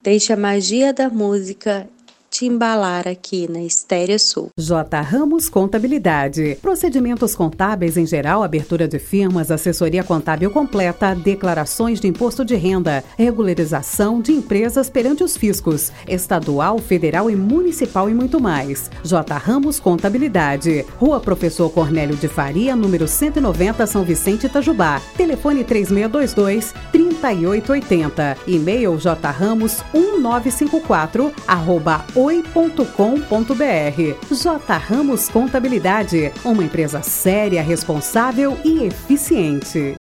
Deixe a magia da música te embalar aqui na Estéreo Sul. J. Ramos Contabilidade. Procedimentos contábeis em geral, abertura de firmas, assessoria contábil completa, declarações de imposto de renda, regularização de empresas perante os fiscos, estadual, federal e municipal e muito mais. J. Ramos Contabilidade. Rua Professor Cornélio de Faria, número 190, São Vicente, Itajubá. Telefone 3622-3880. E-mail jramos1954@oi.com.br. J. Ramos Contabilidade, uma empresa séria, responsável e eficiente.